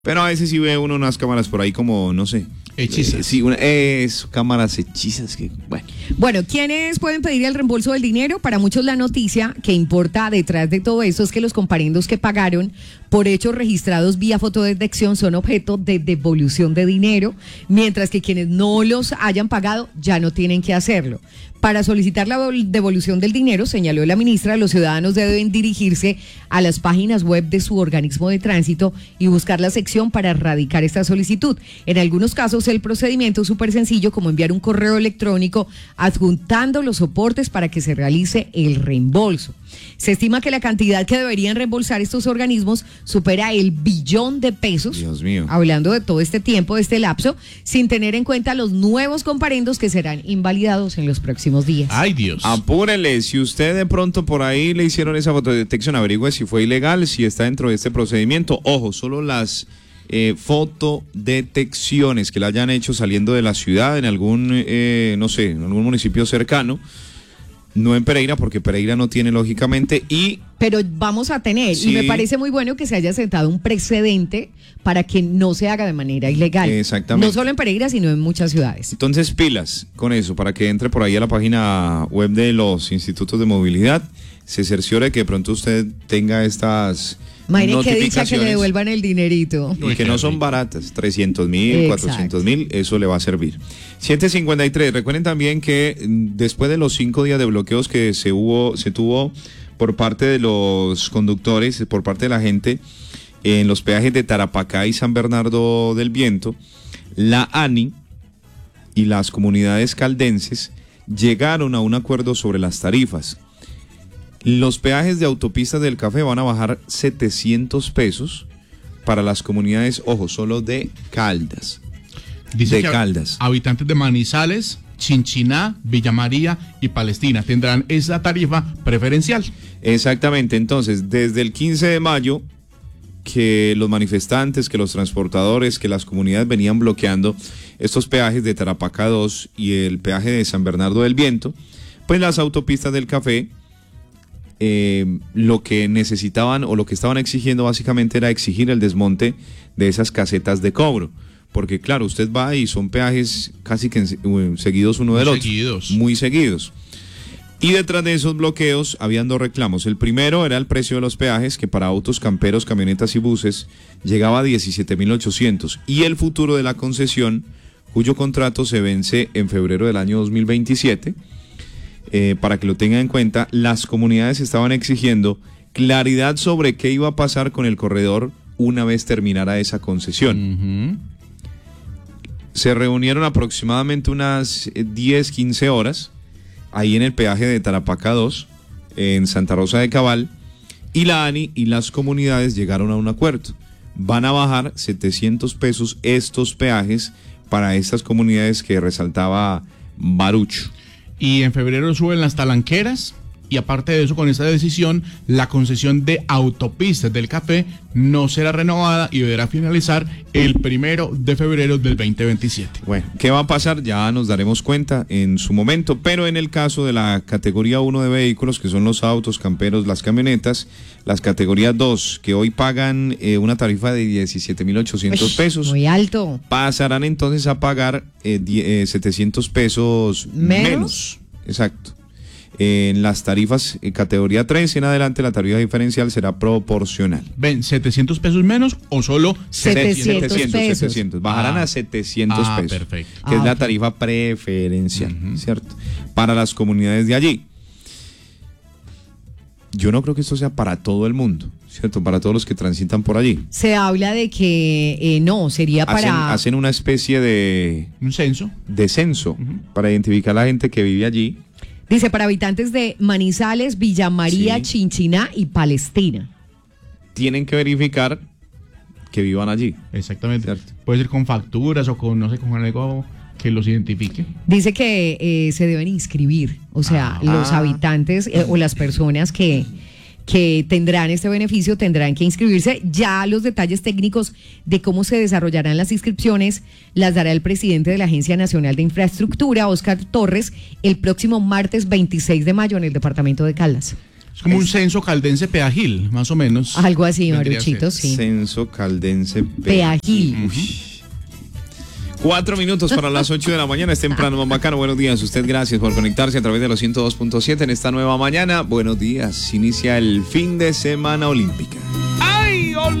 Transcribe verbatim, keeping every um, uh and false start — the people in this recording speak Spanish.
Pero a veces sí ve uno unas cámaras por ahí como, no sé. Hechizas. Eh, sí, una, es, cámaras hechizas que, bueno. Bueno, ¿quiénes pueden pedir el reembolso del dinero? Para muchos la noticia que importa detrás de todo esto es que los comparendos que pagaron por hechos registrados vía fotodetección son objeto de devolución de dinero, mientras que quienes no los hayan pagado ya no tienen que hacerlo. Para solicitar la devolución del dinero, señaló la ministra, los ciudadanos deben dirigirse a las páginas web de su organismo de tránsito y buscar la sección para erradicar esta solicitud. En algunos casos el procedimiento es súper sencillo, como enviar un correo electrónico adjuntando los soportes para que se realice el reembolso. Se estima que la cantidad que deberían reembolsar estos organismos supera el billón de pesos. Dios mío. Hablando de todo este tiempo, de este lapso, sin tener en cuenta los nuevos comparendos que serán invalidados en los próximos días. Ay, Dios. Apúrele, si usted de pronto por ahí le hicieron esa fotodetección, averigüe si fue ilegal, si está dentro de este procedimiento. Ojo, solo las eh, fotodetecciones que la hayan hecho saliendo de la ciudad, en algún, eh, no sé, en algún municipio cercano. No en Pereira, porque Pereira no tiene lógicamente y... Pero vamos a tener, sí. Y me parece muy bueno que se haya sentado un precedente para que no se haga de manera ilegal. Exactamente. No solo en Pereira, sino en muchas ciudades. Entonces, pilas con eso, para que entre por ahí a la página web de los institutos de movilidad, se cerciore que de pronto usted tenga estas... Imaginen que dicha que le devuelvan el dinerito. Y que no son baratas, trescientos mil, cuatrocientos mil, eso le va a servir. siete cincuenta y tres, recuerden también que después de los cinco días de bloqueos que se hubo, se tuvo por parte de los conductores, por parte de la gente, en los peajes de Tarapacá y San Bernardo del Viento, la ANI y las comunidades caldenses llegaron a un acuerdo sobre las tarifas. Los peajes de autopistas del Café van a bajar setecientos pesos para las comunidades, ojo, solo de Caldas. Dice de que Caldas. Habitantes de Manizales, Chinchiná, Villa María y Palestina tendrán esa tarifa preferencial. Exactamente, entonces, desde el quince de mayo, que los manifestantes, que los transportadores, que las comunidades venían bloqueando estos peajes de Tarapacá dos y el peaje de San Bernardo del Viento, pues las autopistas del Café, Eh, lo que necesitaban o lo que estaban exigiendo básicamente era exigir el desmonte de esas casetas de cobro, porque claro, usted va y son peajes casi que en, seguidos uno del otro, seguidos. muy seguidos, y detrás de esos bloqueos habían dos reclamos. El primero era el precio de los peajes, que para autos, camperos, camionetas y buses llegaba a diecisiete mil ochocientos, y el futuro de la concesión, cuyo contrato se vence en febrero del año dos mil veintisiete. Eh, para que lo tengan en cuenta, las comunidades estaban exigiendo claridad sobre qué iba a pasar con el corredor una vez terminara esa concesión. Uh-huh. Se reunieron aproximadamente unas diez, quince horas ahí en el peaje de Tarapacá dos, en Santa Rosa de Cabal, y la ANI y las comunidades llegaron a un acuerdo. Van a bajar setecientos pesos estos peajes para estas comunidades que resaltaba Baruch. Y en febrero suben las talanqueras, y aparte de eso, con esta decisión, la concesión de autopistas del Café no será renovada y deberá finalizar el primero de febrero del veinte veintisiete. Bueno, ¿qué va a pasar? Ya nos daremos cuenta en su momento, pero en el caso de la categoría uno de vehículos, que son los autos, camperos, las camionetas, las categorías dos, que hoy pagan eh, una tarifa de diecisiete mil ochocientos pesos. Muy alto. Pasarán entonces a pagar eh, die, eh, setecientos pesos menos. menos. Exacto. En las tarifas eh, categoría tres en adelante, la tarifa diferencial será proporcional. ¿Ven, setecientos pesos menos o solo setecientos, setecientos pesos? setecientos. Bajarán ah, a setecientos ah, pesos. Perfecto. Que ah, es la okay. tarifa preferencial, uh-huh. ¿cierto? Para las comunidades de allí. Yo no creo que esto sea para todo el mundo, ¿cierto? Para todos los que transitan por allí. Se habla de que eh, no, sería para... Hacen, hacen una especie de... Un censo. De censo, uh-huh. para identificar a la gente que vive allí. Dice, para habitantes de Manizales, Villa María, sí. Chinchiná y Palestina. Tienen que verificar que vivan allí. Exactamente. ¿Cierto? Puede ser con facturas o con, no sé, con algo que los identifique. Dice que eh, se deben inscribir, o sea, ah. los habitantes eh, o las personas que... que tendrán este beneficio, tendrán que inscribirse. Ya los detalles técnicos de cómo se desarrollarán las inscripciones las dará el presidente de la Agencia Nacional de Infraestructura, Óscar Torres, el próximo martes veintiséis de mayo en el departamento de Caldas. Es como un censo caldense peajil, más o menos. Algo así, vendría a Maruchito, ser. sí. Censo caldense Peajil. Uy. Cuatro minutos para las ocho de la mañana, es temprano, más bacano. Buenos días, usted gracias por conectarse a través de los ciento dos punto siete en esta nueva mañana. Buenos días, inicia el fin de semana olímpica.